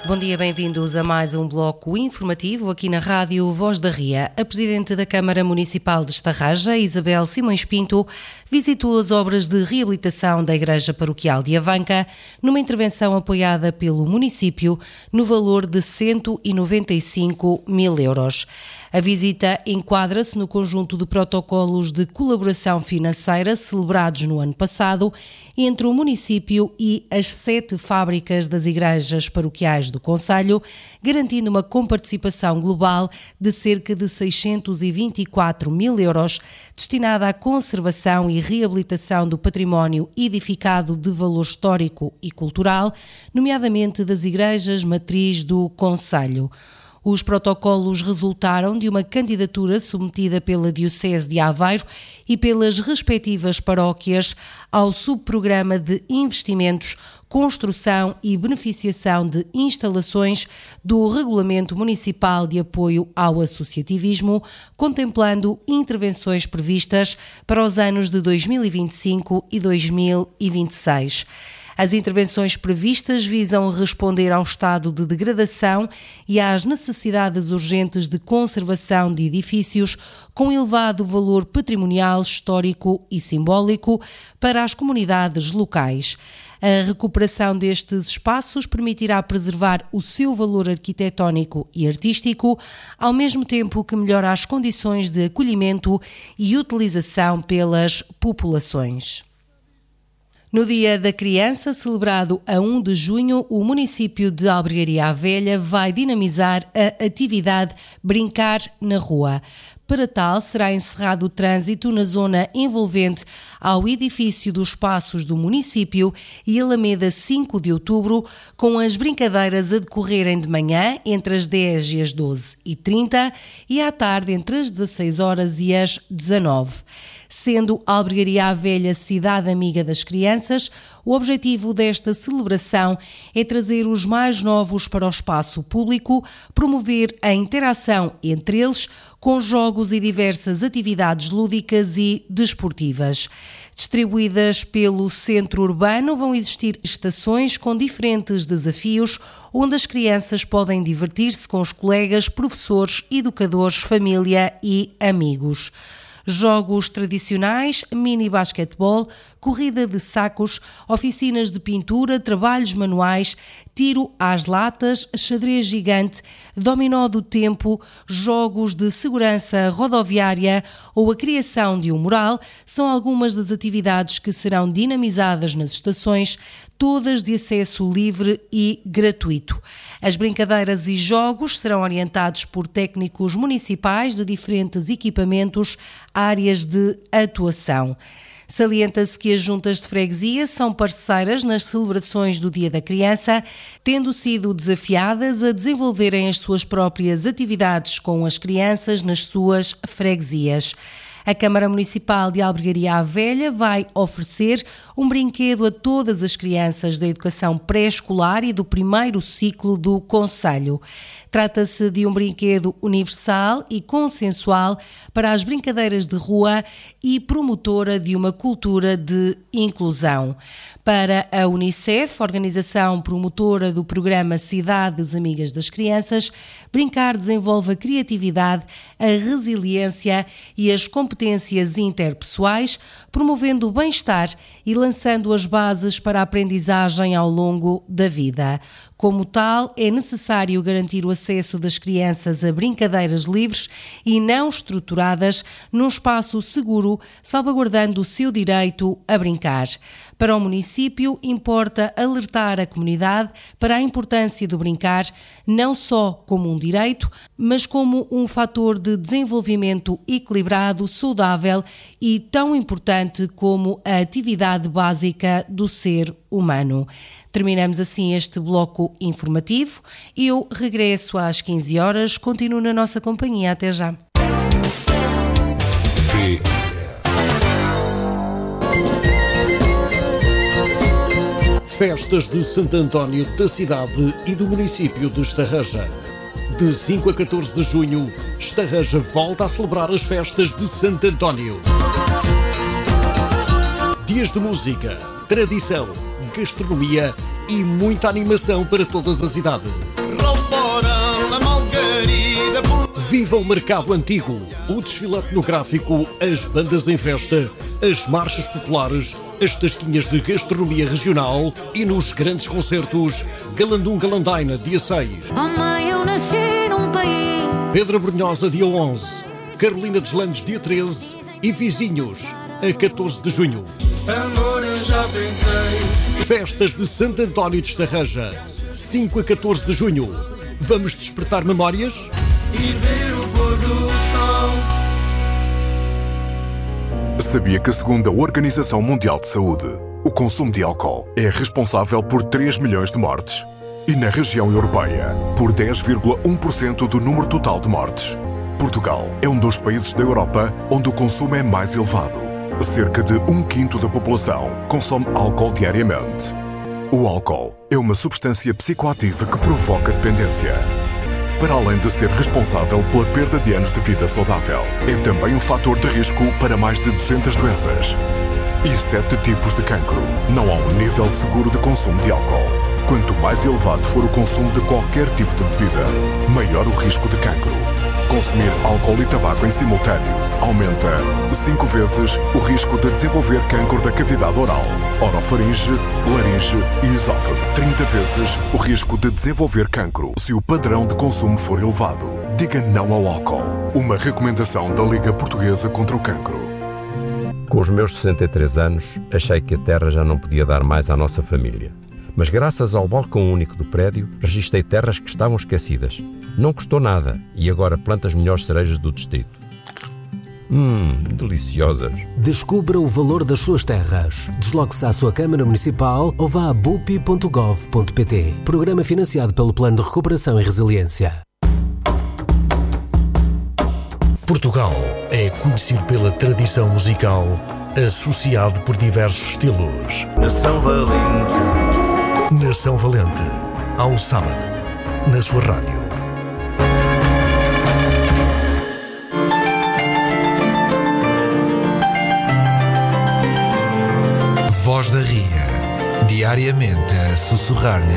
Bom dia, bem-vindos a mais um bloco informativo aqui na Rádio Voz da Ria. A Presidente da Câmara Municipal de Estarraja, Isabel Simões Pinto, visitou as obras de reabilitação da Igreja Paroquial de Avanca numa intervenção apoiada pelo município no valor de 195 mil euros. A visita enquadra-se no conjunto de protocolos de colaboração financeira celebrados no ano passado entre o município e as 7 fábricas das igrejas paroquiais do concelho, garantindo uma comparticipação global de cerca de 624 mil euros destinada à conservação e reabilitação do património edificado de valor histórico e cultural, nomeadamente das igrejas matriz do concelho. Os protocolos resultaram de uma candidatura submetida pela Diocese de Aveiro e pelas respectivas paróquias ao subprograma de investimentos, construção e beneficiação de instalações do Regulamento Municipal de Apoio ao Associativismo, contemplando intervenções previstas para os anos de 2025 e 2026. As intervenções previstas visam responder ao estado de degradação e às necessidades urgentes de conservação de edifícios com elevado valor patrimonial, histórico e simbólico para as comunidades locais. A recuperação destes espaços permitirá preservar o seu valor arquitetónico e artístico, ao mesmo tempo que melhora as condições de acolhimento e utilização pelas populações. No Dia da Criança, celebrado a 1 de junho, o município de Albergaria à Velha vai dinamizar a atividade Brincar na Rua. Para tal, será encerrado o trânsito na zona envolvente ao edifício dos Passos do município e Alameda 5 de Outubro, com as brincadeiras a decorrerem de manhã entre as 10 e as 12h30 e à tarde entre as 16 horas e as 19. Sendo a Albergaria à Velha cidade amiga das crianças, o objetivo desta celebração é trazer os mais novos para o espaço público, promover a interação entre eles com jogos e diversas atividades lúdicas e desportivas. Distribuídas pelo centro urbano, vão existir estações com diferentes desafios, onde as crianças podem divertir-se com os colegas, professores, educadores, família e amigos. Jogos tradicionais, mini basquetebol, corrida de sacos, oficinas de pintura, trabalhos manuais, tiro às latas, xadrez gigante, dominó do tempo, jogos de segurança rodoviária ou a criação de um mural são algumas das atividades que serão dinamizadas nas estações, todas de acesso livre e gratuito. As brincadeiras e jogos serão orientados por técnicos municipais de diferentes equipamentos, áreas de atuação. Salienta-se que as juntas de freguesia são parceiras nas celebrações do Dia da Criança, tendo sido desafiadas a desenvolverem as suas próprias atividades com as crianças nas suas freguesias. A Câmara Municipal de Albergaria à Velha vai oferecer um brinquedo a todas as crianças da educação pré-escolar e do primeiro ciclo do concelho. Trata-se de um brinquedo universal e consensual para as brincadeiras de rua e promotora de uma cultura de inclusão. Para a Unicef, organização promotora do programa Cidades Amigas das Crianças, brincar desenvolve a criatividade, a resiliência e as competências interpessoais, promovendo o bem-estar e lançando as bases para a aprendizagem ao longo da vida. Como tal, é necessário garantir o acesso das crianças a brincadeiras livres e não estruturadas num espaço seguro, salvaguardando o seu direito a brincar. Para o município, importa alertar a comunidade para a importância do brincar, não só como um direito, mas como um fator de desenvolvimento equilibrado, saudável e tão importante como a atividade básica do ser humano. Terminamos assim este bloco informativo. Eu regresso às 15 horas. Continuo na nossa companhia. Até já. Festas de Santo António da cidade e do município de Estarraja. De 5 a 14 de junho, Estarraja volta a celebrar as festas de Santo António. Dias de música, tradição, gastronomia e muita animação para todas as idades. Viva o mercado antigo, o desfile etnográfico, as bandas em festa, as marchas populares, as tasquinhas de gastronomia regional e nos grandes concertos Galandum Galandaina, dia 6. Oh mãe, eu nasci num país. Pedra Brunhosa, dia 11. Carolina dos Landes, dia 13. E Vizinhos, a 14 de junho. Amor, eu já pensei. Festas de Santo António de Estarreja, 5 a 14 de junho. Vamos despertar memórias? E ver o pôr do sol. Sabia que, segundo a Organização Mundial de Saúde, o consumo de álcool é responsável por 3 milhões de mortes? E na região europeia, por 10,1% do número total de mortes. Portugal é um dos países da Europa onde o consumo é mais elevado. Cerca de 1/5 da população consome álcool diariamente. O álcool é uma substância psicoativa que provoca dependência. Para além de ser responsável pela perda de anos de vida saudável, é também um fator de risco para mais de 200 doenças e 7 tipos de cancro. Não há um nível seguro de consumo de álcool. Quanto mais elevado for o consumo de qualquer tipo de bebida, maior o risco de cancro. Consumir álcool e tabaco em simultâneo aumenta 5 vezes o risco de desenvolver cancro da cavidade oral, orofaringe, laringe e esófago. 30 vezes o risco de desenvolver cancro se o padrão de consumo for elevado. Diga não ao álcool. Uma recomendação da Liga Portuguesa contra o Cancro. Com os meus 63 anos, achei que a terra já não podia dar mais à nossa família. Mas graças ao balcão único do prédio, registrei terras que estavam esquecidas. Não custou nada e agora planto as melhores cerejas do distrito. Deliciosas. Descubra o valor das suas terras. Desloque-se à sua Câmara Municipal ou vá a bupi.gov.pt. Programa financiado pelo Plano de Recuperação e Resiliência. Portugal é conhecido pela tradição musical, associado por diversos estilos. Nação Valente. Nação Valente, ao sábado, na sua rádio. Voz da Ria, diariamente a sussurrar-lhe